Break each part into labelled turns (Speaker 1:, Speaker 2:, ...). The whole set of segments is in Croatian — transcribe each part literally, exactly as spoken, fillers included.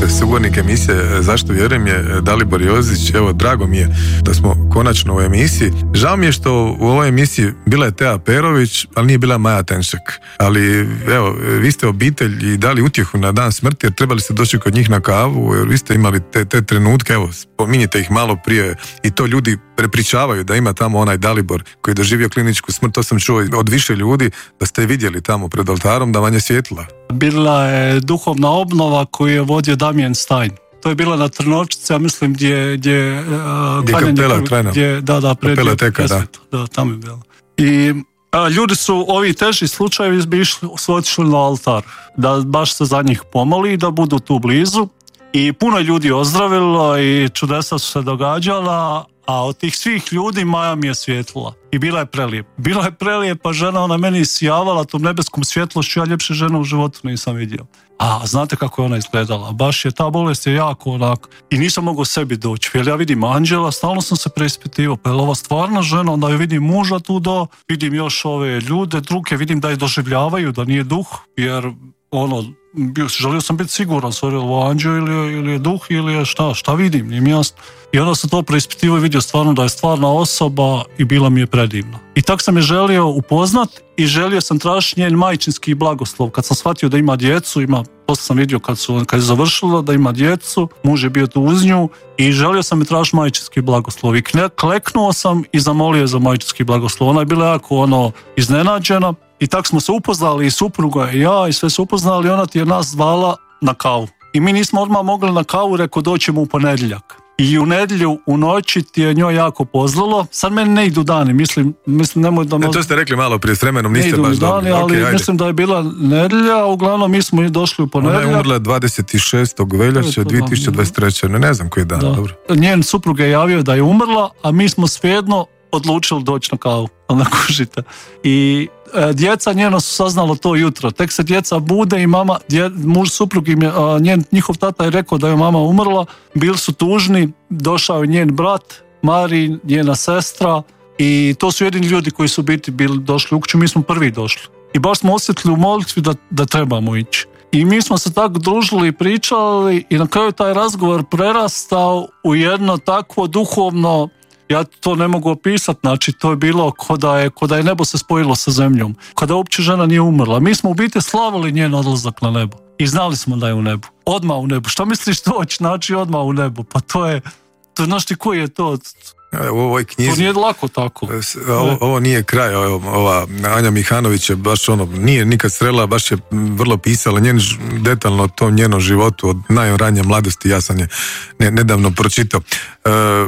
Speaker 1: sugovornik emisije Zašto vjerujem je Dalibor Jozić. Evo, drago mi je da smo konačno u emisiji. Žao mi je što u ovoj emisiji bila je Tea Perović, ali nije bila Maja Tenšak. Ali evo, vi ste obitelj i dali utjehu na dan smrti, jer trebali ste doći kod njih na kavu, jer vi ste imali te, te trenutke, evo, spominjite ih malo prije i to ljudi prepričavaju da ima tamo onaj Dalibor koji je doživio kliničku smrt. To sam čuo od više ljudi da ste vidjeli tamo pred oltarom da vam je svjetla.
Speaker 2: Bila je duhovna obnova koju je vodio Damien Stein. To je bila na Trnovčici, ja mislim gdje gdje uh,
Speaker 1: gdje kapela krajna.
Speaker 2: Gdje, da, da, pred
Speaker 1: kapela teka, da.
Speaker 2: Da, tamo je bilo. I a, ljudi su, ovi teži slučajevi bi išli, su otišli na oltar, da baš se za njih pomoli, da budu tu blizu. I puno ljudi ozdravilo i čudesa su se događala, a od tih svih ljudi Maja mi je svjetlila. I bila je prelijep. Bila je prelijepa žena, ona meni isijavala tom nebeskom svjetlošću, ja ljepše žene u životu nisam vidio. A znate kako je ona izgledala? Baš je, ta bolest je jako onako. I nisam mogao sebi doći. Jer ja vidim anđela, stalno sam se preispitivao. Pa je li ova stvarna žena? Onda joj vidim muža tu do, vidim još ove ljude, druge, vidim da je doživljavaju, da nije duh, jer ono, želio sam biti siguran, sorry, je li ovo anđeo ili, ili je duh ili je šta, šta vidim, nije mi jasno. I onda sam to preispitivao i vidio stvarno da je stvarna osoba i bila mi je predivna. I tako sam je želio upoznat i želio sam tražiti njen majčinski blagoslov. Kad sam shvatio da ima djecu, ima, poslije sam vidio kad, su, kad je završilo da ima djecu, muž je bio tu uz nju i želio sam je tražiti majčinski blagoslov. I kleknuo sam i zamolio za majčinski blagoslov. Ona je bila jako ono iznenađena. I tako smo se upoznali i supruga i ja i sve se upoznali i ona ti je nas zvala na kavu. I mi nismo odmah mogli na kavu, rekao doćemo u ponedjeljak. I u nedjelju u noći ti je njoj jako pozlilo. Sad meni ne idu dani, mislim, mislim nemoj da...
Speaker 1: Ne, to ste rekli malo prije s vremenom, niste baš
Speaker 2: dani, ali okay, mislim da je bila nedjelja, uglavnom mi smo i došli u ponedjeljak.
Speaker 1: Ona je umrla dvadeset šestog veljače dvije tisuće dvadeset treće Ne, ne znam koji dan,
Speaker 2: da.
Speaker 1: Dobro.
Speaker 2: Njen suprug je javio da je umrla, a mi smo svejedno odlučili doći na kavu, onda kužite. I e, djeca njeno su saznalo to jutro. Tek se djeca bude i mama, dje, muž suprug im je, a, njen, njihov tata je rekao da je mama umrla, bili su tužni, došao je njen brat, Mari, njena sestra i to su jedini ljudi koji su biti bili došli u kuću, mi smo prvi došli. I baš smo osjetili u molitvi da, da trebamo ići. I mi smo se tako družili i pričali i na kraju taj razgovor prerastao u jedno takvo duhovno, ja to ne mogu opisati, znači to je bilo ko da je, ko da je nebo se spojilo sa zemljom, kada uopće žena nije umrla. Mi smo u biti slavili njen odlazak na nebo i znali smo da je u nebu. Odmah u nebu. Šta misliš doći, znači odmah u nebu? Pa to je, to, znaš ti koji je to?
Speaker 1: U ovoj knjizi,
Speaker 2: to nije lako tako.
Speaker 1: Ovo, ovo nije kraj, ova Anja Mihanović je baš ono, nije nikad strela, baš je vrlo pisala njen detaljno o tom njenom životu od najranije mladosti, ja sam je ne, nedavno pročitao. E,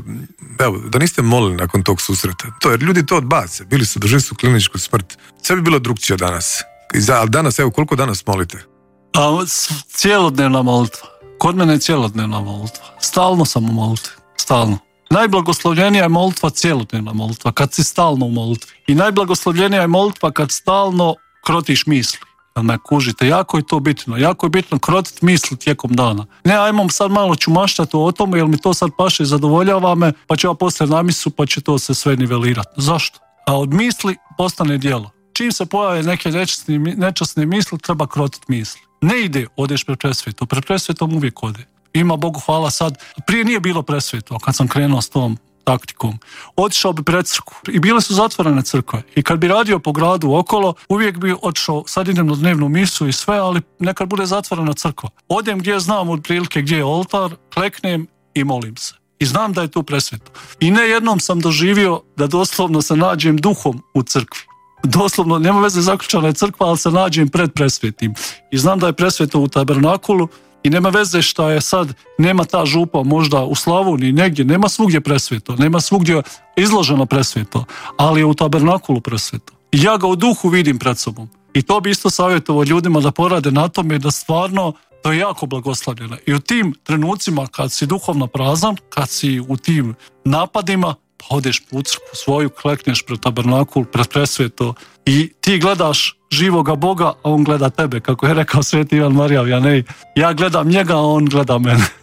Speaker 1: evo, da niste molili nakon tog susreta, to jer ljudi to odbace, bili su, doživjeli su kliničku smrt, sve bi bilo drugčije danas. Ali danas, evo, koliko danas molite?
Speaker 2: A, cijelodnevna molitva. Kod mene je cijelodnevna molitva. Stalno sam u molitvi, stalno. Najblagoslovljenija je molitva cijelodnevna molitva, kad si stalno u molitvi. I najblagoslovljenija je molitva kad stalno krotiš misli. Da me kužite, jako je to bitno. Jako je bitno krotiti misli tijekom dana. Ne, ajmo sad malo ću maštati o tome, jer mi to sad paše i zadovoljava me, pa ću ja poslije namisu, pa će to se sve nivelirati. Zašto? A od misli postane djelo. Čim se pojave neke nečasne, nečasne misli, treba krotiti misli. Ne ide, odeš pred presvetom. Pred presvetom uvijek ode. Ima, Bogu hvala, sad, prije nije bilo presveto kad sam krenuo s tom taktikom. Otišao bi pred crkvu i bile su zatvorene crkve. I kad bi radio po gradu okolo, uvijek bi otišao, sad idem na dnevnu misu i sve, ali nekad bude zatvorena crkva. Odem gdje znam otprilike gdje je oltar, kleknem i molim se. I znam da je tu presveto. I ne jednom sam doživio da doslovno se nađem duhom u crkvi. Doslovno, nema veze, zaključana je crkva, ali se nađem pred presvetim. I znam da je presveto u tabernakulu. I nema veze šta je sad, nema ta župa možda u Slavoniji, negdje, nema svugdje presveto, nema svugdje izloženo presveto, ali je u tabernakulu presveto. I ja ga u duhu vidim pred sobom. I to bi isto savjetovao ljudima da porade na tome da stvarno to je jako blagoslavljeno. I u tim trenucima kad si duhovno prazan, kad si u tim napadima, pa odeš u crkvu svoju, klekneš pred tabernakul, pred presveto i ti gledaš živoga Boga, a on gleda tebe, kako je rekao sveti Ivan Marija Vianney. Ja gledam njega, a on gleda mene.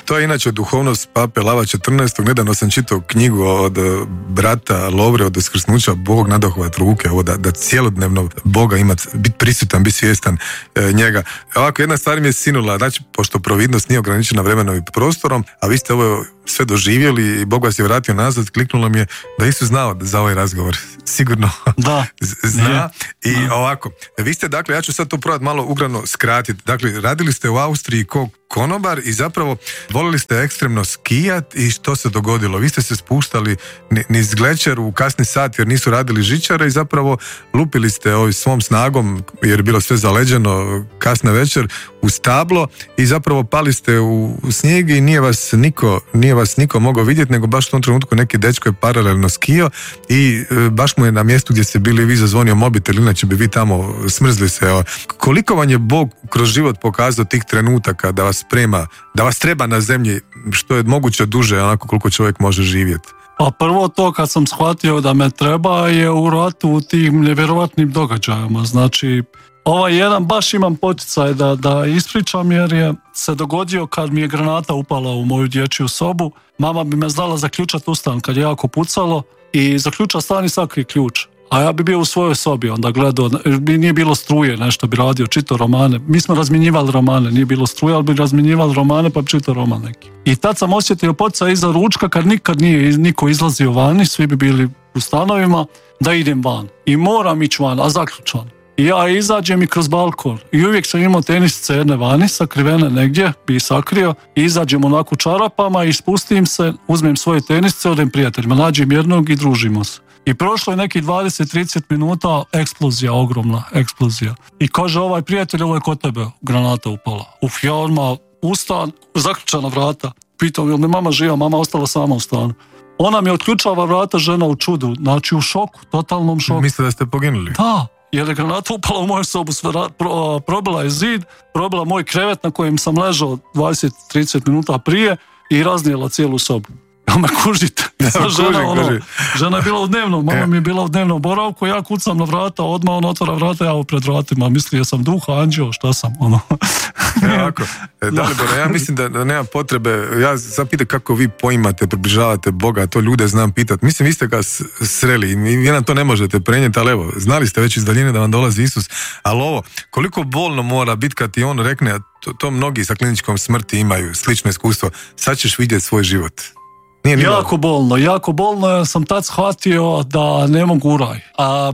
Speaker 1: To je inače duhovnost pape Lava četrnaestog. Nedavno sam čitao knjigu od brata Lovre od uskrsnuća, Bog nadohvat ruke, ovo da, da cijelodnevno Boga ima, biti prisutan, biti svjestan e, njega. Ovako, jedna stvar mi je sinula, znači, pošto providnost nije ograničena vremenom i prostorom, a vi ste ovo sve doživjeli i Bog vas je vratio nazad, kliknulo mi je da Isus znao za ovaj razgovor. Sigurno
Speaker 2: da,
Speaker 1: zna. I da. Ovako, vi ste, dakle, ja ću sad to probati malo ugrano skratiti. Dakle, radili ste u Austriji ko konobar i zapravo volili ste ekstremno skijat i što se dogodilo? Vi ste se spuštali niz Glečer u kasni sat jer nisu radili žičare i zapravo lupili ste ovim svom snagom, jer je bilo sve zaleđeno, kasna večer, u stablo i zapravo pali ste u, u snijeg i nije vas niko, nije vas niko mogao vidjeti, nego baš u tom trenutku neki dečko je paralelno skio i e, baš mu je na mjestu gdje ste bili vi zazvonio mobitel, inače bi vi tamo smrzli se. O. Koliko vam je Bog kroz život pokazao tih trenutaka da vas sprema, da vas treba na zemlji što je moguće duže, onako koliko čovjek može živjeti?
Speaker 2: Pa prvo to kad sam shvatio da me treba je u ratu u tim nevjerovatnim događajima. Znači, ovaj jedan baš imam poticaj da, da ispričam jer je se dogodio kad mi je granata upala u moju dječju sobu. Mama bi me znala zaključati u stan kad je jako pucalo i zaključa stan i sakri ključ. A ja bi bio u svojoj sobi, onda gledao, nije bilo struje, nešto bi radio, čitao romane. Mi smo razmjenjivali romane, nije bilo struje, ali bi razmjenjivali romane pa bi čitao roman neki. I tad sam osjetio poticaj iza ručka kad nikad nije niko izlazio vani, svi bi bili u stanovima, da idem van. I moram ići van, a zaključan. I ja izađem i kroz balkon. I uvijek sam imao tenisice jedne vani, sakrivene negdje, bi ih sakrio. I izađem onako u čarapama i spustim se, uzmem svoje tenisice, odem prijateljima, nađem jednog i družimo se. I prošlo je neki dvadeset do trideset minuta, eksplozija, ogromna eksplozija. I kaže ovaj prijatelj, ovo je kod tebe, granata upala. Uf, ja odmah ustan, zaključana vrata. Pitam, jel mi mama živa, mama ostala sama u stanu. Ona mi otključava vrata, žena u čudu, znači u šoku, totalnom šoku.
Speaker 1: Mislite da ste poginuli?
Speaker 2: Da, jer je granata upala u moju sobu, pro, probila je zid, probila moj krevet na kojem sam ležao dvadeset do trideset minuta prije i raznijela cijelu sobu. Ja me kužite. Ja, žena, kuži, ono, kuži. Žena je bila u dnevnom, mama mi je bila u dnevnom boravku, ja kucam na vrata, odmah on otvara vrata, ja pred vratima, mislio sam duh, anđeo, šta sam, ono.
Speaker 1: E, ovako, e, Dalibor, ja mislim da, da nema potrebe, ja sad pitam kako vi poimate, približavate Boga, to ljude znam pitat. Mislim, vi ste ga sreli i vi nam to ne možete prenijeti, ali evo, znali ste već iz daljine da vam dolazi Isus, ali ovo, koliko bolno mora biti kad ti on rekne, to, to mnogi sa kliničkom smrti imaju slično iskustvo, sad ćeš vidjeti svoj život. Nije
Speaker 2: jako bolno, jako bolno jer sam tad shvatio da ne mogu u raj. A, a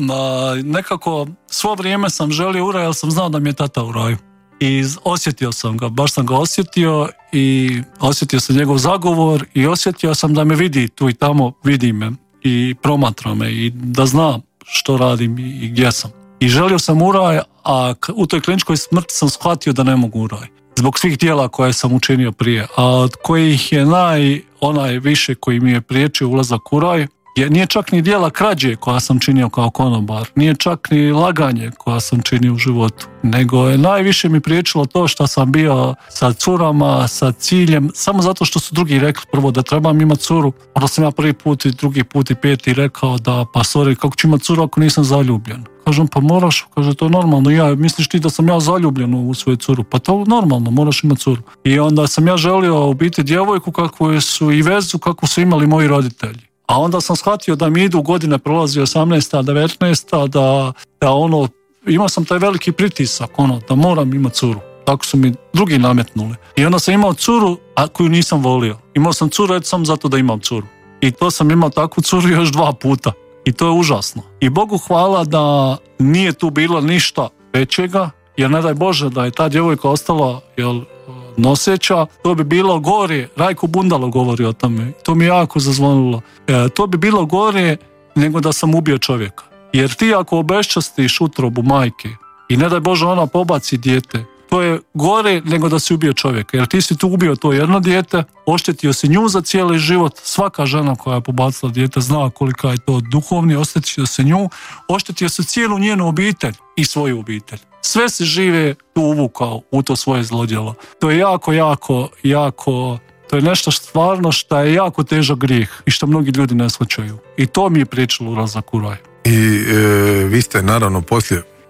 Speaker 2: nekako svo vrijeme sam želio u raj, jer sam znao da mi je tata u raju. I osjetio sam ga, baš sam ga osjetio i osjetio sam njegov zagovor i osjetio sam da me vidi tu i tamo, vidi me i promatra me i da znam što radim i, i gdje sam. I želio sam u raj, a u toj kliničkoj smrti sam shvatio da ne mogu u raj. Zbog svih djela koje sam učinio prije, a od kojih je naj, onaj više koji mi je priječio ulazak u raj, je, nije čak ni djela krađe koja sam činio kao konobar, nije čak ni laganje koja sam činio u životu, nego je najviše mi priječilo to što sam bio sa curama, sa ciljem, samo zato što su drugi rekli prvo da trebam imati curu, onda sam ja prvi put i drugi put i peti rekao da pa sorry, kako ću imati curu ako nisam zaljubljen? Kažem, pa moraš, kaže, to je normalno, ja, misliš ti da sam ja zaljubljen u svoju curu? Pa to normalno, moraš imati curu. I onda sam ja želio biti djevojku kakvu su i vezu kakvu su imali moji roditelji. A onda sam shvatio da mi idu godine, prolazi osamnaesta, devetnaesta, da, da ono, imao sam taj veliki pritisak, ono, da moram imati curu. Tako su mi drugi nametnuli. I onda sam imao curu, a koju nisam volio. Imao sam curu, eto sam zato da imam curu. I to sam imao takvu curu još dva puta. I to je užasno. I Bogu hvala da nije tu bilo ništa većega, jer ne daj Bože da je ta djevojka ostala jel, noseća, to bi bilo gore, Rajko Bundalo govori o tome, to mi je jako zazvonilo, e, to bi bilo gore nego da sam ubio čovjeka. Jer ti ako obeščastiš utrobu majke i ne daj Bože ona pobaci dijete, to je gore nego da si ubio čovjeka, jer ti si tu ubio to jedno dijete, oštetio si nju za cijeli život, svaka žena koja je pobacila dijete zna kolika je to duhovni, oštetio se nju, oštetio se cijelu njenu obitelj i svoju obitelj. Sve se žive tu uvukao u to svoje zlodjelo. To je jako, jako, jako, to je nešto stvarno što je jako težak grijeh i što mnogi ljudi ne shvaćaju. I to mi je pričalo ulazak u raj.
Speaker 1: I e, vi ste naravno poslije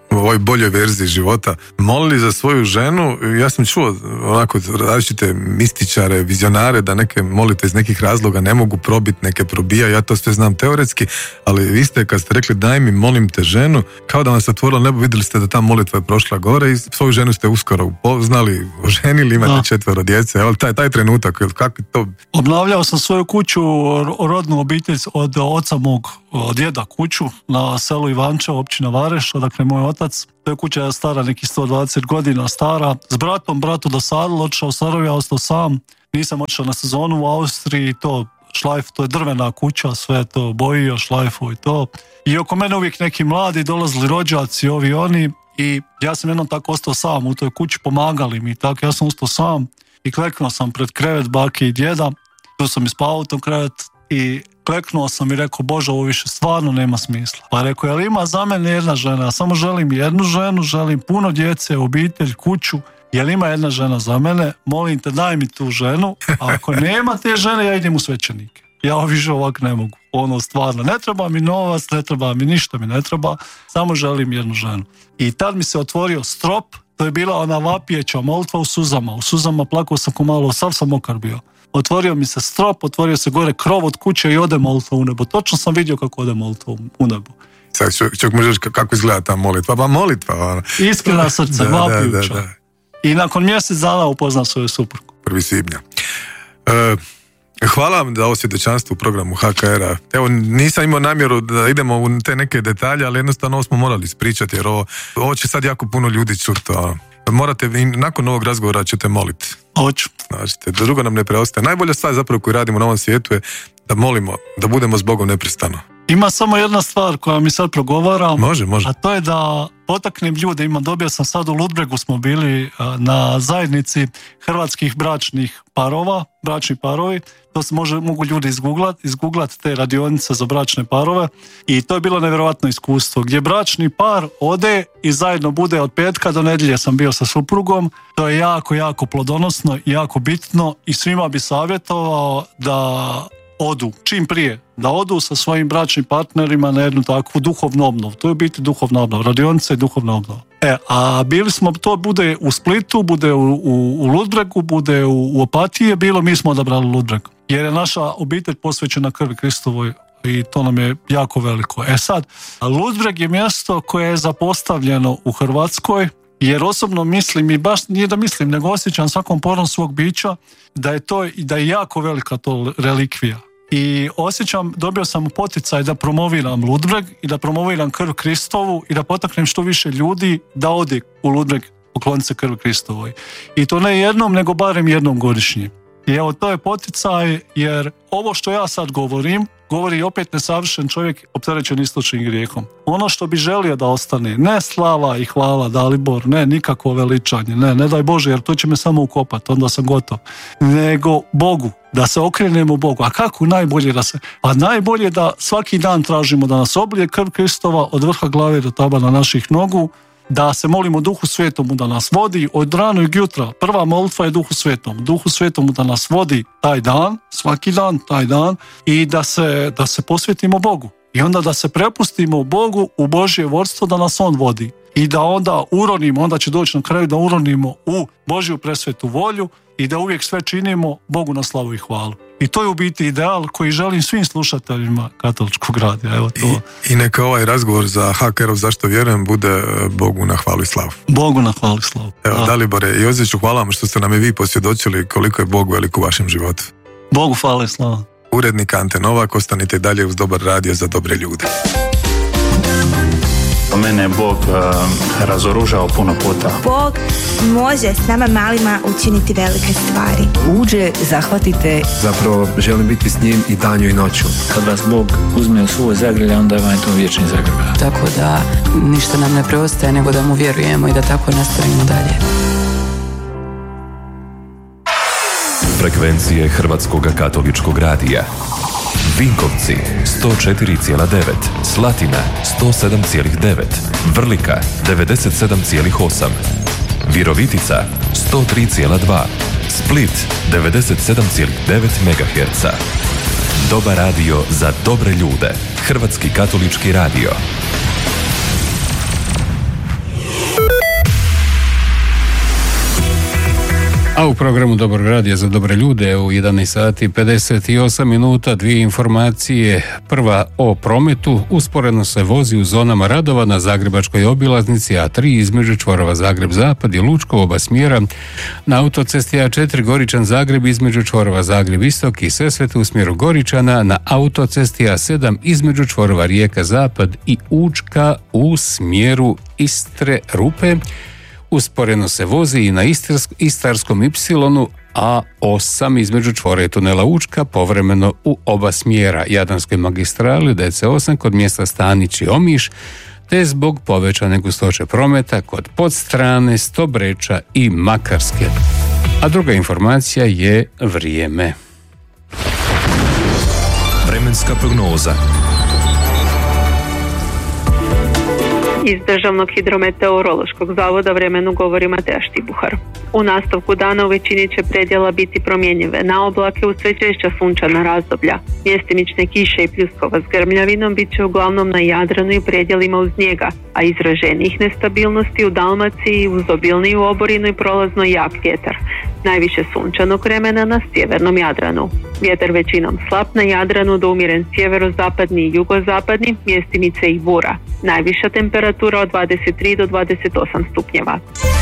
Speaker 1: u ovoj boljoj verziji života, molili za svoju ženu. Ja sam čuo onako različite mističare, vizionare da neke molite iz nekih razloga ne mogu probiti, neke probija, ja to sve znam teoretski, ali vi ste kad ste rekli daj mi molim te ženu, kao da vam se otvorilo nebo, vidjeli ste da ta molitva je prošla gore i svoju ženu ste uskoro upoznali, oženili, imate da. četvero djece, evo taj, taj trenutak, kako to...
Speaker 2: Obnavljao sam svoju kuću, rodnu obitelj od oca mog djeda kuću na selu Ivančevo, općina Vareš, odakle moj otac. To je kuća stara nekih sto dvadeset godina stara. S bratom, bratu dosadilo, otišao u Sarajevo, ja ostao sam. Nisam otišao na sezonu u Austriji, to šlajf, to je drvena kuća, sve to bojio, šlajfu i to. I oko mene uvijek neki mladi dolazili rođaci, ovi oni, i ja sam jednom tako ostao sam u toj kući, pomagali mi, tako ja sam ostao sam i kleknuo sam pred krevet bake i djeda, tu sam ispao u tom krevet i kleknuo sam i rekao, Bože, ovo više stvarno nema smisla. Pa rekao, jel ima za mene jedna žena? Ja samo želim jednu ženu, želim puno djece, obitelj, kuću. Jel ima jedna žena za mene? Molim te, daj mi tu ženu. A ako nema te žene, ja idem u svećenike. Ja više ovak ne mogu. Ono, stvarno, ne treba mi novac, ne treba mi ništa, mi ne treba. Samo želim jednu ženu. I tad mi se otvorio strop. To je bila ona vapijeća molitva u suzama. U suzama plakao sam ko malo, sav sam mokar bio. Otvorio mi se strop, otvorio se gore krov od kuće i ode molitva u nebo. Točno sam vidio kako ode molitva u nebo.
Speaker 1: Sad čovjek možeš kako izgleda ta molitva. Pa molitva. Ona.
Speaker 2: Iskrena srce,
Speaker 1: da,
Speaker 2: vapijuća.
Speaker 1: Da, da, da.
Speaker 2: I nakon mjesec dana upoznam svoju suprugu.
Speaker 1: Prvi svibnja. E, hvala vam za ovo svjedočanstvo u programu H K R-a. Evo, nisam imao namjeru da idemo u te neke detalje, ali jednostavno ovo smo morali ispričati, jer ovo, ovo će sad jako puno ljudi čuti. Morate, nakon ovog razgovora ćete moliti.
Speaker 2: Hoću.
Speaker 1: Znači, drugo nam ne preostaje. Najbolja stvar zapravo koju radimo na ovom svijetu je da molimo, da budemo s Bogom neprestano.
Speaker 2: Ima samo jedna stvar koja mi sad progovara.
Speaker 1: Može, može.
Speaker 2: A to je da potaknem ljude. Ima, dobio sam sad u Ludbregu, smo bili na zajednici hrvatskih bračnih parova, bračni parovi. To se može, mogu ljudi izgooglat, izgooglat te radionice za bračne parove. I to je bilo nevjerojatno iskustvo, gdje bračni par ode i zajedno bude od petka do nedjelje. Sam bio sa suprugom. To je jako, jako plodonosno i jako bitno i svima bi savjetovao da odu čim prije, da odu sa svojim bračnim partnerima na jednu takvu duhovnu obnovu. To je biti duhovna obnova, radionica i duhovna obnova. E, a bili smo, to bude u Splitu, bude u, u, u Ludbregu, bude u, u Opatiji, bilo, mi smo odabrali Ludbreg. Jer je naša obitelj posvećena krvi Kristovoj i to nam je jako veliko. E sad, Ludbreg je mjesto koje je zapostavljeno u Hrvatskoj, jer osobno mislim, i baš nije da mislim, nego osjećam svakom porom svog bića da je to, da je jako velika to relikvija. I osjećam, dobio sam poticaj da promoviram Ludbreg i da promoviram krv Kristovu i da potaknem što više ljudi da ode u Ludbreg pokloniti se krvi Kristovoj. I to ne jednom, nego barem jednom godišnje. I evo, to je poticaj, jer ovo što ja sad govorim, govori opet nesavršen čovjek opterećen istočnim grijehom. Ono što bi želio da ostane, ne slava i hvala Dalibor, ne nikakvo veličanje, ne, ne daj Bože, jer to će me samo ukopati, onda sam gotov. Nego Bogu, da se okrenemo Bogu. A kako najbolje da se... A najbolje da svaki dan tražimo da nas oblije krv Kristova od vrha glave do tabana naših nogu, da se molimo Duhu Svetomu da nas vodi od ranog jutra. Prva molitva je Duhu Svetomu. Duhu Svetomu da nas vodi taj dan, svaki dan, taj dan, i da se, da se posvetimo Bogu. I onda da se prepustimo Bogu u Božje vodstvo da nas On vodi. I da onda uronimo, onda će doći na kraju da uronimo u Božju presvetu volju i da uvijek sve činimo Bogu na slavu i hvalu. I to je u biti ideal koji želim svim slušateljima katoličkog radija. Evo to.
Speaker 1: I, I neka ovaj razgovor za H K R-ov Zašto vjerujem bude Bogu na hvalu i slavu.
Speaker 2: Bogu na hvalu i slavu.
Speaker 1: Evo, Dalibore i Joziću, hvala vam što ste nam i vi posvjedočili koliko je Bog velik u vašem životu.
Speaker 2: Bogu hvala i slava.
Speaker 1: Urednik Ante Novak, ostanite dalje uz Dobar radio za dobre ljude.
Speaker 3: Mene je Bog uh, razoružao puno puta.
Speaker 4: Bog može s nama malima učiniti velike stvari.
Speaker 5: Uđe, zahvatite.
Speaker 6: Zapravo želim biti s njim i danju i noću.
Speaker 7: Kad vas Bog uzme u svoj zagrlje, onda vam je to vječni zagrlje.
Speaker 5: Tako da ništa nam ne preostaje nego da mu vjerujemo i da tako nastavimo dalje.
Speaker 8: Frekvencije Hrvatskog katoličkog radija. Vinkovci sto četiri zarez devet, Slatina sto sedam zarez devet, Vrlika devedeset sedam zarez osam, Virovitica sto tri zarez dva, Split devedeset sedam zarez devet megaherca. Dobar radio za dobre ljude. Hrvatski katolički radio.
Speaker 9: A u programu Dobrog radija za dobre ljude u jedanaest sati pedeset osam minuta dvije informacije. Prva o prometu. Usporedno se vozi u zonama radova na Zagrebačkoj obilaznici A tri između čvorova Zagreb-Zapad i Lučko oba smjera. Na autocesti A četiri Goričan-Zagreb između čvorova Zagreb-Istok i Sesvete u smjeru Goričana. Na autocesti A sedam između čvorova Rijeka-Zapad i Učka u smjeru Istre-Rupe. Usporeno se vozi i na Istarsk, Istarskom Ipsilonu A osam između čvora i tunela Učka, povremeno u oba smjera. Jadranskoj magistrali D C osam kod mjesta Stanić i Omiš, te zbog povećane gustoće prometa kod Podstrane, Stobreča i Makarske. A druga informacija je vrijeme.
Speaker 8: Vremenska prognoza.
Speaker 10: Iz Državnog hidrometeorološkog zavoda vremenu govori Mateja Štibuhar. U nastavku dana u većini će predjela biti promjenjive na oblake uz sve češća sunčana razdoblja. Mjestimične kiše i pljuskova s grmljavinom bit će uglavnom na Jadranu i predjelima uz njega, a izraženijih nestabilnosti u Dalmaciji uz obilniju oborinu i prolazno jak vjetar. Najviše sunčanog vremena na sjevernom Jadranu. Vjetar većinom slab na Jadranu do umjeren sjeverozapadni i jugozapadni, mjestimice i bura. Najviša temperatura od dvadeset tri do dvadeset osam stupnjeva.